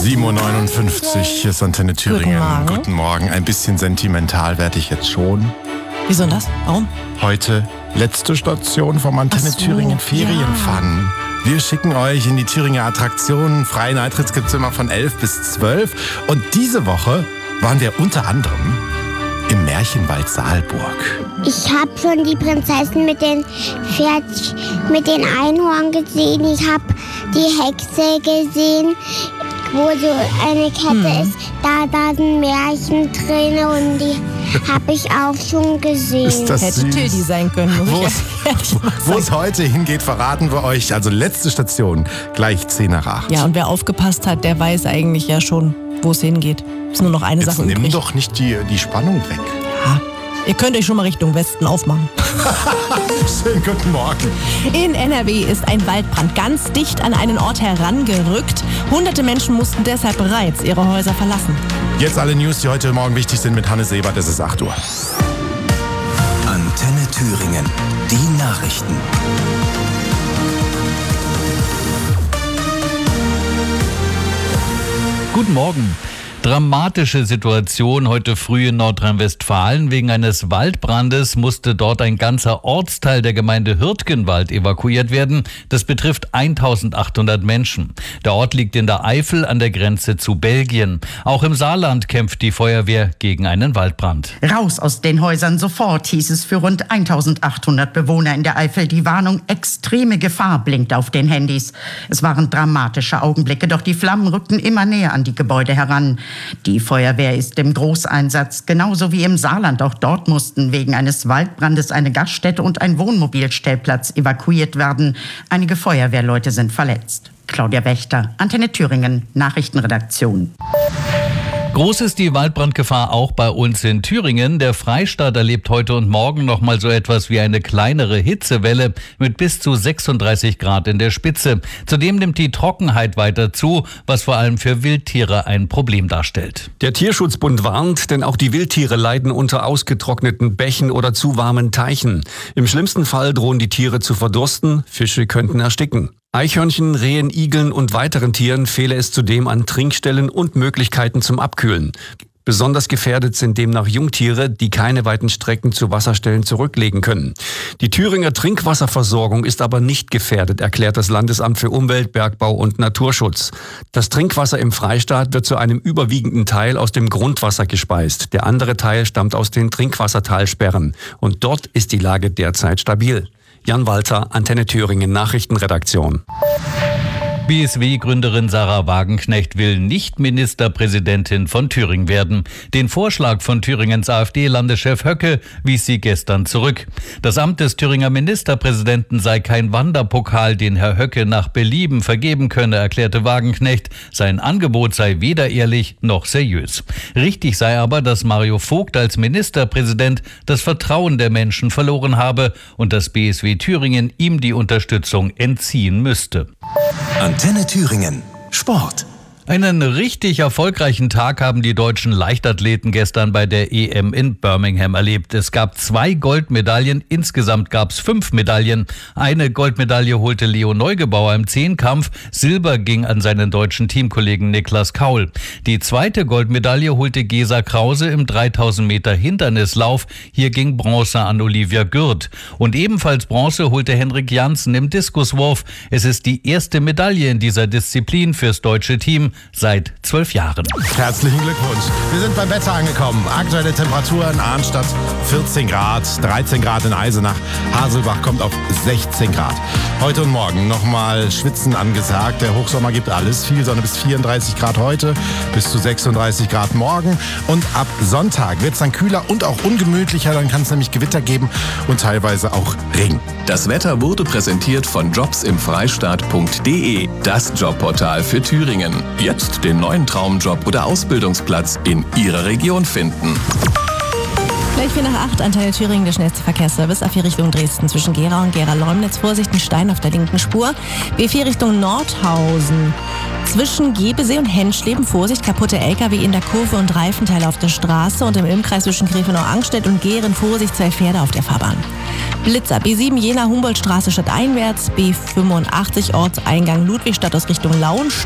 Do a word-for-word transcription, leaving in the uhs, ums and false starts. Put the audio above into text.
sieben Uhr neunundfünfzig, hier ist Antenne Thüringen. Guten Morgen. Guten Morgen. Ein bisschen sentimental werde ich jetzt schon. Wieso das? Warum? Heute letzte Station vom Antenne Ach so, Thüringen Ferienfun. Wir schicken euch in die Thüringer Attraktionen. Freien Eintritts gibt es immer von elf bis zwölf. Und diese Woche waren wir unter anderem im Märchenwald Saalburg. Ich habe schon die Prinzessin mit den Pferd, mit den Einhorn gesehen. Ich habe die Hexe gesehen, wo so eine Kette hm. ist. Da, da sind Märchen drin und die habe ich auch schon gesehen. Ist das Hätte süß? Tildi sein können. Muss Wo ich es- ehrlich mal Wo es sagen. heute hingeht, verraten wir euch. Also letzte Station, gleich zehn nach acht. Ja, und wer aufgepasst hat, der weiß eigentlich ja schon, wo es hingeht. Ist nur noch eine Jetzt Sache nimm übrig. doch nicht die, die Spannung weg. Ja. Ihr könnt euch schon mal Richtung Westen aufmachen. Schönen guten Morgen. In N R W ist ein Waldbrand ganz dicht an einen Ort herangerückt. Hunderte Menschen mussten deshalb bereits ihre Häuser verlassen. Jetzt alle News, die heute Morgen wichtig sind mit Hannes Ebert. Es ist acht Uhr. Antenne Thüringen. Die Nachrichten. Guten Morgen. Dramatische Situation heute früh in Nordrhein-Westfalen. Wegen eines Waldbrandes musste dort ein ganzer Ortsteil der Gemeinde Hürtgenwald evakuiert werden. Das betrifft eintausendachthundert Menschen. Der Ort liegt in der Eifel an der Grenze zu Belgien. Auch im Saarland kämpft die Feuerwehr gegen einen Waldbrand. Raus aus den Häusern sofort, hieß es für rund eintausendachthundert Bewohner in der Eifel. Die Warnung extreme Gefahr blinkt auf den Handys. Es waren dramatische Augenblicke, doch die Flammen rückten immer näher an die Gebäude heran. Die Feuerwehr ist im Großeinsatz, genauso wie im Saarland. Auch dort mussten wegen eines Waldbrandes eine Gaststätte und ein Wohnmobilstellplatz evakuiert werden. Einige Feuerwehrleute sind verletzt. Claudia Wächter, Antenne Thüringen, Nachrichtenredaktion. Groß ist die Waldbrandgefahr auch bei uns in Thüringen. Der Freistaat erlebt heute und morgen noch mal so etwas wie eine kleinere Hitzewelle mit bis zu sechsunddreißig Grad in der Spitze. Zudem nimmt die Trockenheit weiter zu, was vor allem für Wildtiere ein Problem darstellt. Der Tierschutzbund warnt, denn auch die Wildtiere leiden unter ausgetrockneten Bächen oder zu warmen Teichen. Im schlimmsten Fall drohen die Tiere zu verdursten, Fische könnten ersticken. Eichhörnchen, Rehen, Igeln und weiteren Tieren fehle es zudem an Trinkstellen und Möglichkeiten zum Abkühlen. Besonders gefährdet sind demnach Jungtiere, die keine weiten Strecken zu Wasserstellen zurücklegen können. Die Thüringer Trinkwasserversorgung ist aber nicht gefährdet, erklärt das Landesamt für Umwelt, Bergbau und Naturschutz. Das Trinkwasser im Freistaat wird zu einem überwiegenden Teil aus dem Grundwasser gespeist. Der andere Teil stammt aus den Trinkwassertalsperren. Und dort ist die Lage derzeit stabil. Jan Walter, Antenne Thüringen, Nachrichtenredaktion. B S W-Gründerin Sarah Wagenknecht will nicht Ministerpräsidentin von Thüringen werden. Den Vorschlag von Thüringens AfD-Landeschef Höcke wies sie gestern zurück. Das Amt des Thüringer Ministerpräsidenten sei kein Wanderpokal, den Herr Höcke nach Belieben vergeben könne, erklärte Wagenknecht. Sein Angebot sei weder ehrlich noch seriös. Richtig sei aber, dass Mario Vogt als Ministerpräsident das Vertrauen der Menschen verloren habe und dass B S W Thüringen ihm die Unterstützung entziehen müsste. Antenne Thüringen. Sport. Einen richtig erfolgreichen Tag haben die deutschen Leichtathleten gestern bei der E M in Birmingham erlebt. Es gab zwei Goldmedaillen, insgesamt gab es fünf Medaillen. Eine Goldmedaille holte Leo Neugebauer im Zehnkampf, Silber ging an seinen deutschen Teamkollegen Niklas Kaul. Die zweite Goldmedaille holte Gesa Krause im dreitausend Meter Hindernislauf, hier ging Bronze an Olivia Gürt. Und ebenfalls Bronze holte Henrik Janssen im Diskuswurf. Es ist die erste Medaille in dieser Disziplin fürs deutsche Team seit zwölf Jahren. Herzlichen Glückwunsch. Wir sind beim Wetter angekommen. Aktuelle Temperatur in Arnstadt vierzehn Grad, dreizehn Grad in Eisenach. Haselbach kommt auf sechzehn Grad. Heute und morgen nochmal Schwitzen angesagt. Der Hochsommer gibt alles. Viel Sonne bis vierunddreißig Grad heute, bis zu sechsunddreißig Grad morgen. Und ab Sonntag wird es dann kühler und auch ungemütlicher. Dann kann es nämlich Gewitter geben und teilweise auch Regen. Das Wetter wurde präsentiert von jobs im freistaat punkt de, das Jobportal für Thüringen. Jetzt den neuen Traumjob oder Ausbildungsplatz in Ihrer Region finden. Gleich vier nach acht, Antenne Thüringen, der schnellste Verkehrsservice. A vier Richtung Dresden zwischen Gera und Gera-Leumnitz. Vorsicht, ein Stein auf der linken Spur. B vier Richtung Nordhausen. Zwischen Gebesee und Henschleben, Vorsicht, kaputte L K W in der Kurve und Reifenteile auf der Straße. Und im Ilmkreis zwischen Grefenau-Angstedt und Gehren, Vorsicht, zwei Pferde auf der Fahrbahn. Blitzer, B sieben Jena Humboldtstraße stadteinwärts, B fünfundachtzig Ortseingang Ludwigstadt aus Richtung Lauen.